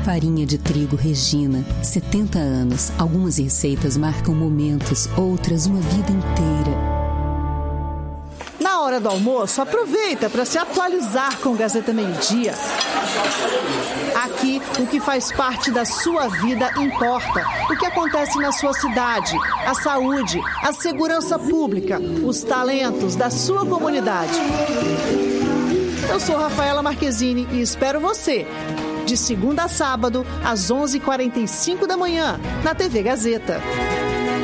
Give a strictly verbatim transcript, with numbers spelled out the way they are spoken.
Farinha de trigo Regina, setenta anos. Algumas receitas marcam momentos, outras uma vida inteira. Na hora do almoço, aproveita para se atualizar com Gazeta Meio-Dia. Aqui, o que faz parte da sua vida importa. O que acontece na sua cidade, a saúde, a segurança pública, os talentos da sua comunidade. Eu sou Rafaela Marquezine e espero você, de segunda a sábado, às onze e quarenta e cinco da manhã, na T V Gazeta.